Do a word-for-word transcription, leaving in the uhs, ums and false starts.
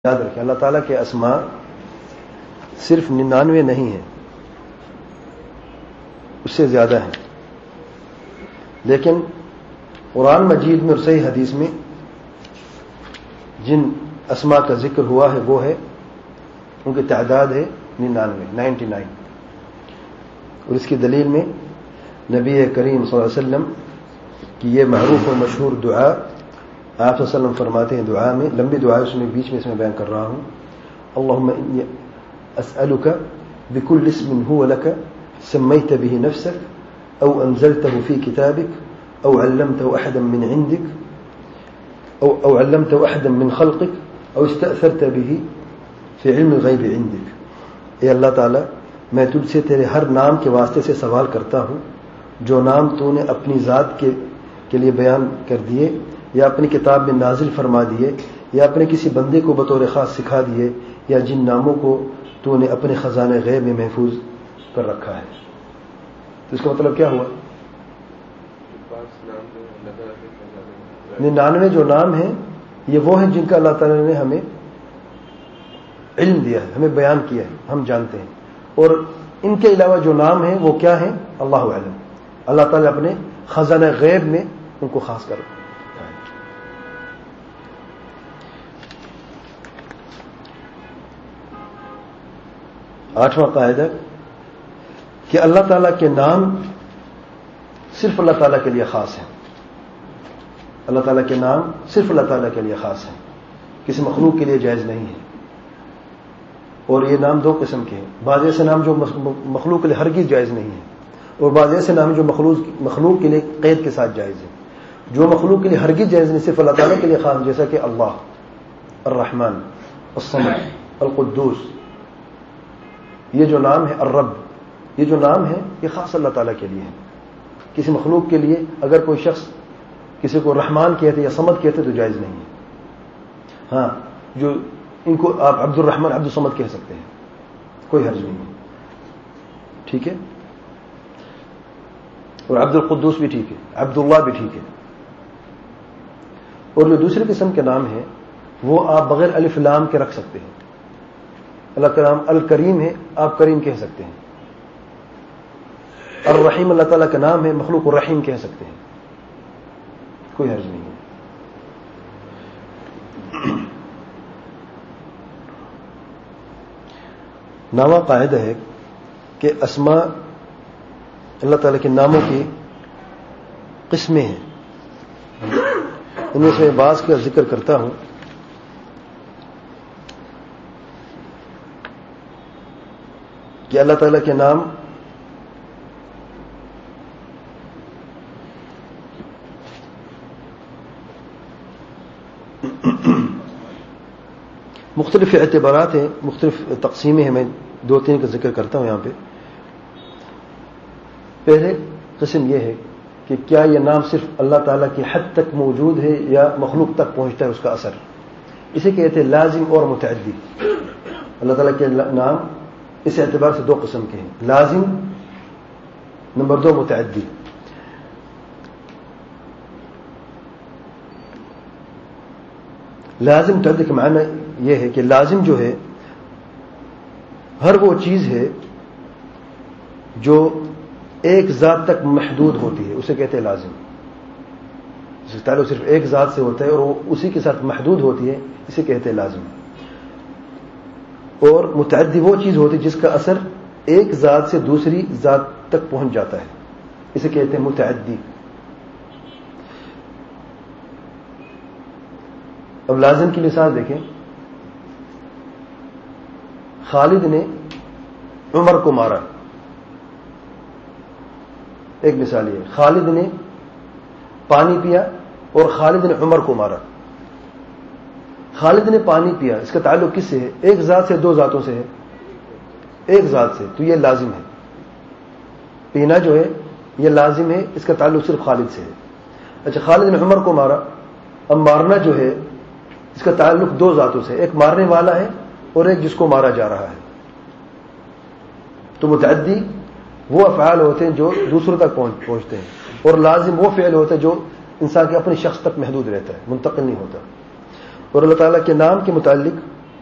یاد رکھیں اللہ تعالیٰ کے اسماء صرف ننانوے نہیں ہیں، اس سے زیادہ ہیں، لیکن قرآن مجید میں اور صحیح حدیث میں جن اسماء کا ذکر ہوا ہے وہ ہے، ان کی تعداد ہے ننانوے نائنٹی نائن اور اس کی دلیل میں نبی کریم صلی اللہ علیہ وسلم کی یہ معروف و مشہور دعا آپ صلی اللہ علیہ وسلم فرماتے ہیں، دعا میں لمبی دعا ہے، اس میں بیچ میں اس میں بیان کر رہا ہوں، اللہم انی اسألک بکل اسم هو لک سمیت به نفسک او انزلته فی کتابک او علمته احدا من عندک او او علمته احدا من خلقک او استأثرت به فی علم الغیب عندک۔ اے اللہ تعالی، میں تجھ سے تیرے ہر نام کے واسطے سے سوال کرتا ہوں جو نام تو نے اپنی ذات کے کے لیے بیان کر دیے یا اپنی کتاب میں نازل فرما دیے یا اپنے کسی بندے کو بطور خاص سکھا دیے یا جن ناموں کو تو نے اپنے خزانے غیب میں محفوظ کر رکھا ہے۔ تو اس کا مطلب کیا ہوا؟ ننانوے جو نام ہیں یہ وہ ہیں جن کا اللہ تعالیٰ نے ہمیں علم دیا ہے، ہمیں بیان کیا ہے، ہم جانتے ہیں، اور ان کے علاوہ جو نام ہیں وہ کیا ہیں؟ اللہ اعلم، اللہ تعالیٰ اپنے خزانہ غیب میں ان کو خاص کر رکھا ہے۔ آٹھواں قاعدہ کہ اللہ تعالیٰ کے نام صرف اللہ تعالیٰ کے لیے خاص ہیں، اللہ تعالیٰ کے نام صرف اللہ تعالیٰ کے لیے خاص ہیں، کسی مخلوق کے لیے جائز نہیں ہے۔ اور یہ نام دو قسم کے ہیں، بعض ایسے نام جو مخلوق کے لیے ہرگز جائز نہیں ہے، اور بعض ایسے نام جو مخلوق مخلوق کے لیے قید کے ساتھ جائز ہے۔ جو مخلوق کے لیے ہرگز جائز نہیں، صرف اللہ تعالیٰ کے لیے خاص، جیسا کہ اللہ، الرحمن، الصمد، القدوس، یہ جو نام ہے الرب، یہ جو نام ہے یہ خاص اللہ تعالیٰ کے لیے ہے۔ کسی مخلوق کے لیے اگر کوئی شخص کسی کو رحمان کہتے یا صمد کہتے تو جائز نہیں ہے۔ ہاں، جو ان کو آپ عبد الرحمن عبد الصمد کہہ سکتے ہیں، کوئی حرج نہیں ہے، ٹھیک ہے، اور عبد القدوس بھی ٹھیک ہے، عبد اللہ بھی ٹھیک ہے۔ اور جو دوسری قسم کے نام ہیں وہ آپ بغیر الف لام کے رکھ سکتے ہیں۔ اللہ کا نام الکریم ہے، آپ کریم کہہ سکتے ہیں۔ الرحیم اللہ تعالیٰ کا نام ہے، مخلوق الرحیم کہہ سکتے ہیں، کوئی حرج نہیں ہے۔ نواں قاعدہ ہے کہ اسماء اللہ تعالیٰ کے ناموں کی قسمیں ہیں، ان میں سے بعض کا ذکر کرتا ہوں۔ کہ اللہ تعالیٰ کے نام مختلف اعتبارات ہیں، مختلف تقسیمیں ہیں، میں دو تین کا ذکر کرتا ہوں یہاں پہ۔ پہلے قسم یہ ہے کہ کیا یہ نام صرف اللہ تعالیٰ کی حد تک موجود ہے یا مخلوق تک پہنچتا ہے اس کا اثر، اسے کہتے ہیں لازم اور متعدی۔ اللہ تعالیٰ کے نام اس اعتبار سے دو قسم کے ہیں، لازم نمبر دو متعدی۔ لازم متعدی کا معنی یہ ہے کہ لازم جو ہے ہر وہ چیز ہے جو ایک ذات تک محدود ہوتی ہے، اسے کہتے ہیں لازم۔ اس کا تعلق صرف ایک ذات سے ہوتا ہے اور وہ اسی کے ساتھ محدود ہوتی ہے، اسے کہتے ہیں لازم۔ اور متعدی وہ چیز ہوتی ہے جس کا اثر ایک ذات سے دوسری ذات تک پہنچ جاتا ہے، اسے کہتے ہیں متعدی۔ اب لازم کی مثال دیکھیں، خالد نے عمر کو مارا، ایک مثال یہ، خالد نے پانی پیا اور خالد نے عمر کو مارا۔ خالد نے پانی پیا، اس کا تعلق کس سے ہے؟ ایک ذات سے، دو ذاتوں سے ہے؟ ایک ذات سے، تو یہ لازم ہے۔ پینا جو ہے یہ لازم ہے، اس کا تعلق صرف خالد سے ہے۔ اچھا، خالد نے عمر کو مارا، اب مارنا جو ہے اس کا تعلق دو ذاتوں سے، ایک مارنے والا ہے اور ایک جس کو مارا جا رہا ہے۔ تو متعدی وہ افعال ہوتے ہیں جو دوسروں تک پہنچتے ہیں، اور لازم وہ فعل ہوتا ہے جو انسان کے اپنے شخص تک محدود رہتا ہے، منتقل نہیں ہوتا۔ اور اللہ تعالیٰ کے نام کے متعلق